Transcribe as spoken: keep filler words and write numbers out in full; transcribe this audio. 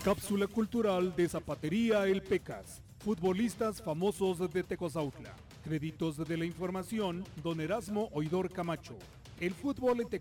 Cápsula cultural de Zapatería El Pecas. Futbolistas famosos de Tecozautla. Créditos de la información, don Erasmo Oidor Camacho. El fútbol en